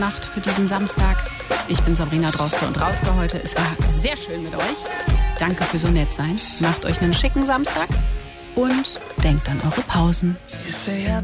Nacht für diesen Samstag. Ich bin Sabrina Droste und raus für heute. Es war sehr schön mit euch. Danke für so nett sein. Macht euch einen schicken Samstag und denkt an eure Pausen.